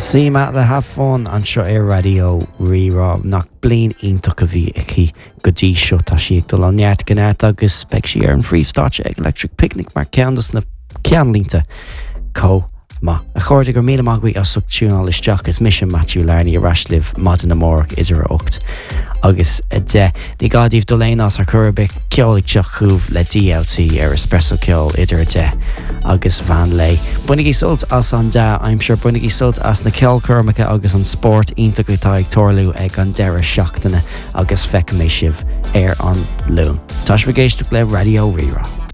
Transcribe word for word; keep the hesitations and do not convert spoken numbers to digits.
Sima le have fun an seo ar radio rirá nach blian ionach a bhí ici go dtí seo tá si ag dul an neart gnáit agus speic si ar an phríomhstáit ag Electric Picnic mar ceandas na ceanlínta có ma. A chuirde gur míle maghaí as suchtúnál isteach is mission Matthew Larney a raslih mad na mórach idir a ocht. Agus a de, di gadíh dolénas ar chuirbe ceolaigh teachúh le D L T ar espresso ceol idir a de agus van lei. Bunig í sult as an da, I'm sure bunig í sult as na ceol curmacha agus an sport íntagatá ag torlú ag an deire seachtainna agus feicimé sibh ar an lún. Tá s bhgéisteach le Radio Rira.